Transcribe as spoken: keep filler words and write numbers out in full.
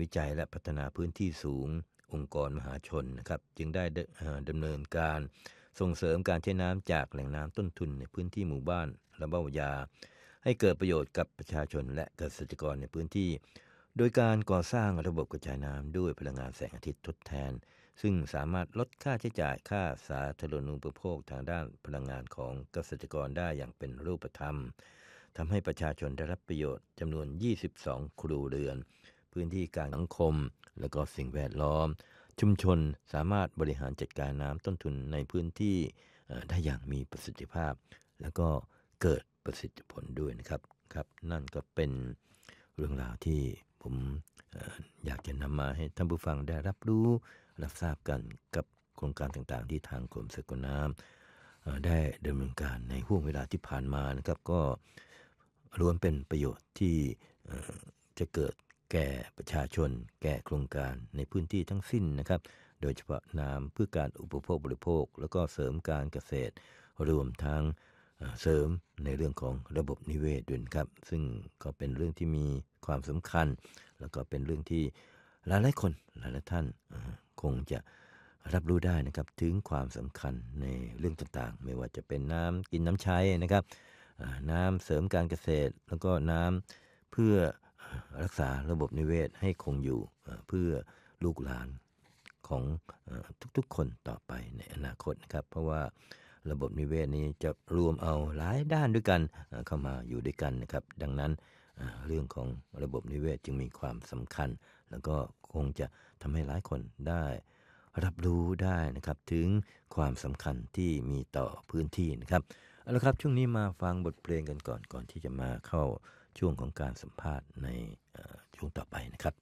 วิจัยและพัฒนาพื้นที่สูงองค์กรมหาชนนะครับจึงได้ดำเนินการส่งเสริมการใช้น้ำจากแหล่งน้ำต้นทุนในพื้นที่หมู่บ้านระเบ้ายาให้เกิดประโยชน์กับประชาชนและเกษตรกรในพื้นที่โดยการก่อสร้างระบบกระจายน้ำด้วยพลังงานแสงอาทิตย์ทดแทนซึ่งสามารถลดค่าใช้จ่ายค่าสาธารณูปโภคทางด้านพลังงานของเกษตรกรได้อย่างเป็นรูปธรรมทำให้ประชาชนได้รับประโยชน์จำนวนยี่สิบสองครัวเรือนพื้นที่การสังคมและก็สิ่งแวดล้อมชุมชนสามารถบริหารจัดการน้ำต้นทุนในพื้นที่ได้อย่างมีประสิทธิภาพแล้วก็เกิดประสิทธิผลด้วยนะครับครับนั่นก็เป็นเรื่องราวที่ผมอยากจะนำมาให้ท่านผู้ฟังได้รับรู้รับทราบกันกับโครงการต่างๆที่ทางกรมสกลน้ำได้ดำเนินการในห่วงเวลาที่ผ่านมานะครับก็ล้วนเป็นประโยชน์ที่จะเกิดแก่ประชาชนแก่โครงการในพื้นที่ทั้งสิ้นนะครับโดยเฉพาะน้ำเพื่อการอุปโภคบริโภคแล้วก็เสริมการเกษตรรวมทั้งเสริมในเรื่องของระบบนิเวศด้วยครับซึ่งก็เป็นเรื่องที่มีความสำคัญแล้วก็เป็นเรื่องที่หลายๆคนหลายๆท่านคงจะรับรู้ได้นะครับถึงความสำคัญในเรื่องต่างๆไม่ว่าจะเป็นน้ำกินน้ำใช้นะครับน้ำเสริมการเกษตรแล้วก็น้ำเพื่อรักษาระบบนิเวศให้คงอยู่เพื่อลูกหลานของทุกๆคนต่อไปในอนาคตนะครับเพราะว่าระบบนิเวศนี้จะรวมเอาหลายด้านด้วยกันเข้ามาอยู่ด้วยกันนะครับดังนั้นเรื่องของระบบนิเวศจึงมีความสำคัญแล้วก็คงจะทำให้หลายคนได้รับรู้ได้นะครับถึงความสำคัญที่มีต่อพื้นที่นะครับเอาละครับช่วงนี้มาฟังบทเพลงกันก่อนก่อนที่จะมาเข้าช่วงของการสัมภาษณ์ในช่วงต่อไปนะครับ